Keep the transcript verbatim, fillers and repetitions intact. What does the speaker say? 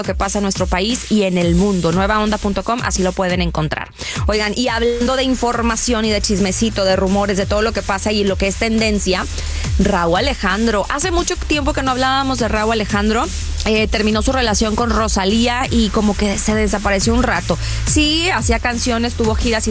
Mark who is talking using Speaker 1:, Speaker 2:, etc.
Speaker 1: lo que pasa en nuestro país y en el mundo. nueva onda punto com, así lo pueden encontrar. Oigan, y hablando de información y de chismecito, de rumores, de todo lo que pasa y lo que es tendencia, Rauw Alejandro. Hace mucho tiempo que no hablábamos de Rauw Alejandro. Eh, terminó su relación con Rosalía y como que se desapareció un rato. Sí, hacía canciones, tuvo giras y